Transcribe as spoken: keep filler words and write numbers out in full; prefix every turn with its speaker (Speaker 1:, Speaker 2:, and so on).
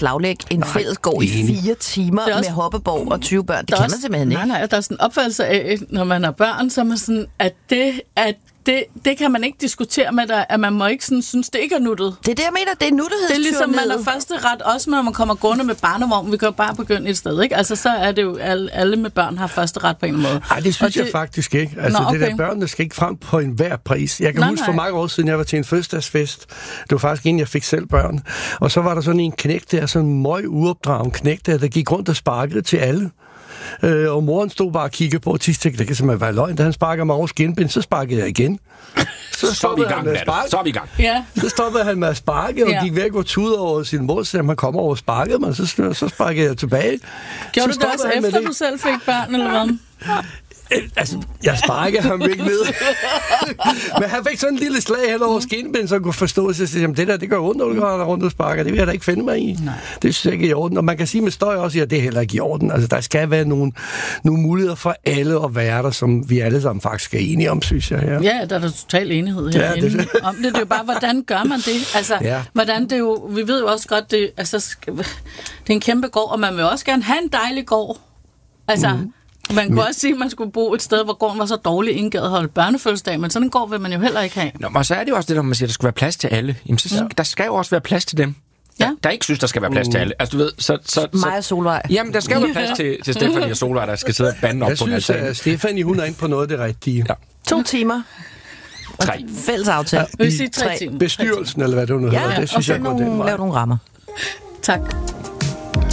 Speaker 1: beslaglægge en nej, fælles gård i fire timer også, med hoppeborg og tyve børn. Det kan også, man simpelthen ikke.
Speaker 2: Nej, nej, der er sådan en opfattelse af, når man har børn, så er man sådan, at det, at Det, det kan man ikke diskutere med dig, at man må ikke sådan, synes, det ikke er nuttet.
Speaker 1: Det er det, jeg mener, det er nuttighedstyranniet.
Speaker 2: Det er ligesom, man er første ret, også når man kommer gående med barnevogn. Vi kan jo bare begynde et sted, ikke? Altså, så er det jo, alle, alle med børn har første ret på en måde.
Speaker 3: Nej, det synes og jeg det... faktisk ikke. Altså, Nå, okay. det der børnene skal ikke frem på enhver pris. Jeg kan nej, huske nej. for mange år siden, jeg var til en fødselsdagsfest. Det var faktisk inden jeg fik selv børn. Og så var der sådan en knægt der, sådan en møg uopdragen knægt der, der gik rundt og sparkede til alle. Øh, og moren stod bare og kiggede på, og tænkte, det kan simpelthen være løgn. Da han sparker mig over skinben, så sparkede jeg igen.
Speaker 4: Så, så er vi i gang med det. Så er vi i gang.
Speaker 2: Ja.
Speaker 3: Så stoppede han med at sparke, og
Speaker 2: ja.
Speaker 3: gik væk og tude over sin mor, så han kom over og sparkede mig, så, så sparkede jeg tilbage.
Speaker 2: Gjorde
Speaker 3: så
Speaker 2: du det også efter, du selv fik børn, eller hvad?
Speaker 3: Altså, jeg sparkede ham ikke ned. Men han fik sådan en lille slag hen over skinben, så han kunne forstå sig, at det der, det gør ondt, når du går rundt og sparker. Det vil jeg da ikke finde mig i. Nej. Det synes jeg ikke er i orden. Og man kan sige med støj også, at det er heller ikke i orden. Altså, der skal være nogle, nogle muligheder for alle at være der, som vi alle sammen faktisk er enige om, synes jeg. Ja,
Speaker 2: ja der er der total enighed herinde ja, det. om det. Det er jo bare, hvordan gør man det? Altså, ja. hvordan det jo, vi ved jo også godt, det, altså, det er en kæmpe gård, og man vil også gerne have en dejlig gård. Altså, mm. Man kunne men, også sige, at man skulle bo et sted, hvor gården var så dårlig indgået at holde børnefødselsdag, men sådan en gård vil man jo heller ikke have.
Speaker 4: Nå, men så er det jo også det, der man siger, at der skal være plads til alle. Jamen, så, ja. Der skal jo også være plads til dem, der, ja. der ikke synes, der skal være plads til alle. Altså, du ved, så... så, så
Speaker 1: Mig og Solvej.
Speaker 4: Jamen, der skal jo være plads til, til Stefanie og Solvej, der skal sidde og bande op
Speaker 3: jeg
Speaker 4: på
Speaker 3: synes,
Speaker 4: den her
Speaker 3: at Stefanie, hun er inde på noget af det rigtige. Ja.
Speaker 1: To timer.
Speaker 4: Tre.
Speaker 1: Fælles aftale.
Speaker 2: Ja, vi siger tre timer.
Speaker 3: Bestyrelsen, eller hvad det nu hedder.
Speaker 1: Ja,
Speaker 3: det synes
Speaker 1: og så
Speaker 3: jeg
Speaker 1: nogle, lave nogle rammer.
Speaker 2: Tak.